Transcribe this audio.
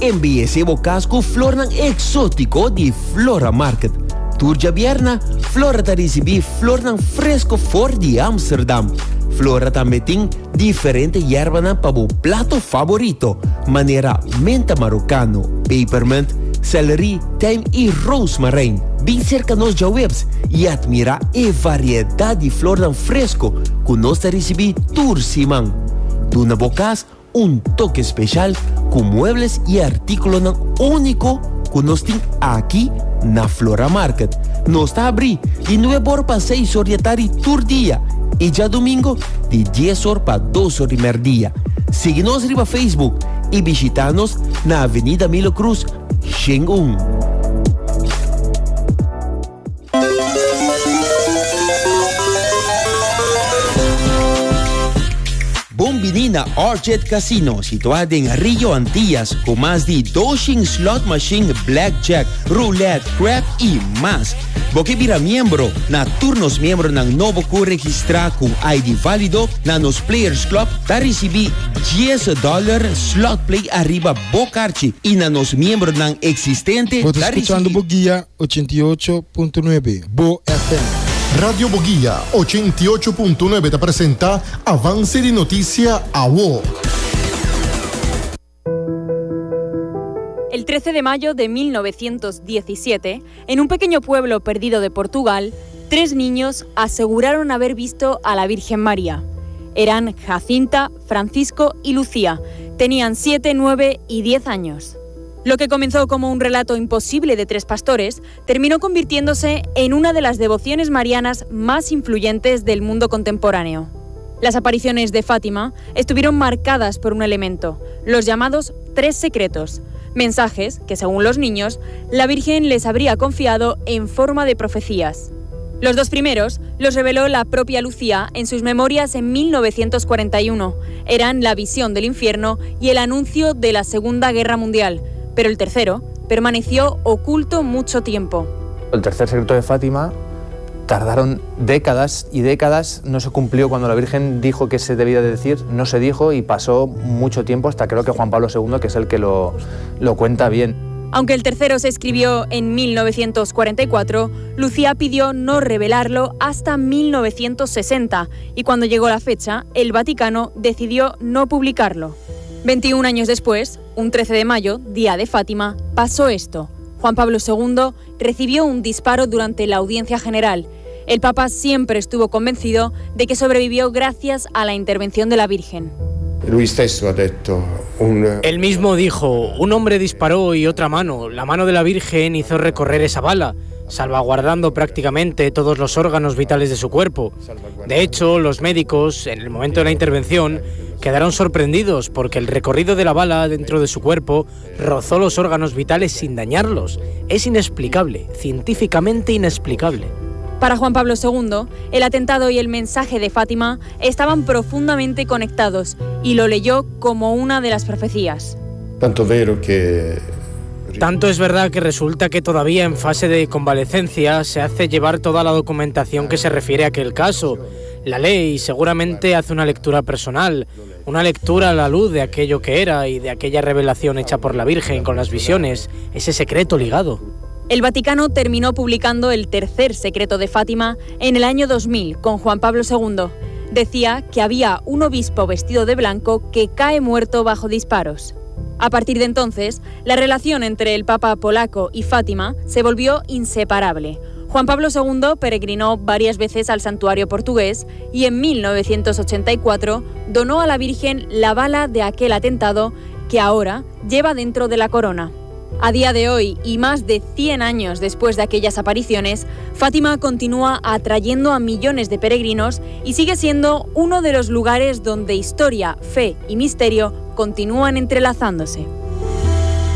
Envíese bocasco flor exótico de Flora Market. Turja Bierna, Flora ta recebi flor fresco for de Amsterdam. Flora também tem diferente hierba para o plato favorito. Maneira menta marocano, peppermint, celery, thyme e rosemary. Bem cerca nos webs e admira a variedade de flor fresco que nós recebi tursimang. Duna bocas toque especial com muebles e artículos único que nós temos aqui na Flora Market. Nós está abri de 9 horas para 6 horas de tarde por dia e já domingo de 10 horas para 2 horas de meio-dia. Siga-nos no Facebook e visita-nos na Avenida Milo Cruz, Xingun. Bombinina Orchard Casino, situada en Rio Antillas, con más de 200 slot machine, blackjack, roulette, crab y más. Porque vira miembro, na turnos miembro ng novo ku registra con ID válido na nos Players Club, ta recibi $10 slot play arriba Bocarchi y na nos miembro ng existente. Estás escuchando Boguía 88.9, Bo FM. Radio Boguía 88.9 te presenta Avance de Noticia AWO. El 13 de mayo de 1917, en un pequeño pueblo perdido de Portugal, 3 niños aseguraron haber visto a la Virgen María. Eran Jacinta, Francisco y Lucía. Tenían 7, 9 y 10 años. Lo que comenzó como un relato imposible de 3 pastores terminó convirtiéndose en una de las devociones marianas más influyentes del mundo contemporáneo. Las apariciones de Fátima estuvieron marcadas por un elemento, los llamados 3 secretos, mensajes que, según los niños, la Virgen les habría confiado en forma de profecías. Los 2 primeros los reveló la propia Lucía en sus memorias en 1941. Eran la visión del infierno y el anuncio de la Segunda Guerra Mundial. Pero el tercero permaneció oculto mucho tiempo. El tercer secreto de Fátima tardaron décadas y décadas, no se cumplió cuando la Virgen dijo que se debía de decir, no se dijo y pasó mucho tiempo hasta creo que Juan Pablo II, que es el que lo cuenta bien. Aunque el tercero se escribió en 1944, Lucía pidió no revelarlo hasta 1960 y cuando llegó la fecha, el Vaticano decidió no publicarlo. 21 años después, un 13 de mayo, día de Fátima, pasó esto. Juan Pablo II recibió un disparo durante la audiencia general. El Papa siempre estuvo convencido de que sobrevivió gracias a la intervención de la Virgen. Él mismo dijo, un hombre disparó y otra mano, la mano de la Virgen hizo recorrer esa bala, salvaguardando prácticamente todos los órganos vitales de su cuerpo. De hecho, los médicos, en el momento de la intervención, quedaron sorprendidos porque el recorrido de la bala dentro de su cuerpo rozó los órganos vitales sin dañarlos. Es inexplicable, científicamente inexplicable. Para Juan Pablo II, el atentado y el mensaje de Fátima estaban profundamente conectados y lo leyó como una de las profecías. Tanto es verdad que resulta que todavía en fase de convalecencia se hace llevar toda la documentación que se refiere a aquel caso. La ley seguramente hace una lectura personal, una lectura a la luz de aquello que era y de aquella revelación hecha por la Virgen con las visiones, ese secreto ligado. El Vaticano terminó publicando el tercer secreto de Fátima en el año 2000 con Juan Pablo II. Decía que había un obispo vestido de blanco que cae muerto bajo disparos. A partir de entonces, la relación entre el Papa polaco y Fátima se volvió inseparable. Juan Pablo II peregrinó varias veces al santuario portugués y en 1984 donó a la Virgen la bala de aquel atentado que ahora lleva dentro de la corona. A día de hoy, y más de 100 años después de aquellas apariciones, Fátima continúa atrayendo a millones de peregrinos y sigue siendo uno de los lugares donde historia, fe y misterio continúan entrelazándose.